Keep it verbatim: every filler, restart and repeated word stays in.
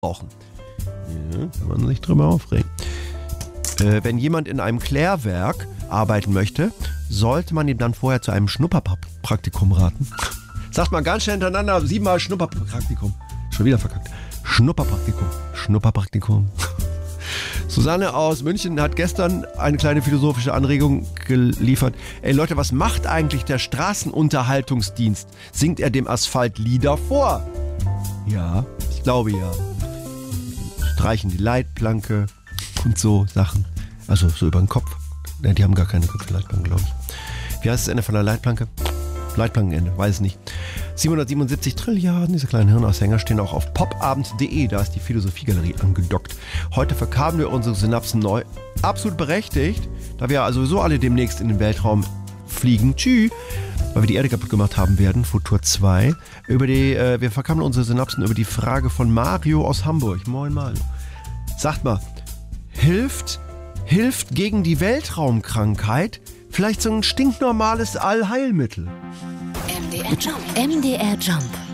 brauchen. Ja, kann man sich drüber aufregen. Äh, wenn jemand in einem Klärwerk arbeiten möchte, sollte man ihm dann vorher zu einem Schnupperpraktikum raten. Sagt man ganz schnell hintereinander, siebenmal Schnupperpraktikum. Schon wieder verkackt. Schnupperpraktikum. Schnupperpraktikum. Susanne aus München hat gestern eine kleine philosophische Anregung geliefert. Ey Leute, was macht eigentlich der Straßenunterhaltungsdienst? Singt er dem Asphalt Lieder vor? Ja, ich glaube ja. Streichen die Leitplanke und so Sachen. Also so über den Kopf. Ne, die haben gar keine Kopfleitplanke, glaube ich. Wie heißt das Ende von der Leitplanke? Leitplankenende, weiß es nicht. siebenhundertsiebenundsiebzig Trilliarden, diese kleinen Hirnaushänger stehen auch auf popabend punkt de, da ist die Philosophiegalerie angedockt. Heute verkabeln wir unsere Synapsen neu. Absolut berechtigt, da wir also sowieso alle demnächst in den Weltraum fliegen. Tschüss. Weil wir die Erde kaputt gemacht haben werden, Futur zwei. Über die, äh, wir verkabeln unsere Synapsen über die Frage von Mario aus Hamburg. Moin Mario. Sagt mal, hilft, hilft gegen die Weltraumkrankheit vielleicht so ein stinknormales Allheilmittel? M D R Jump. M D R Jump.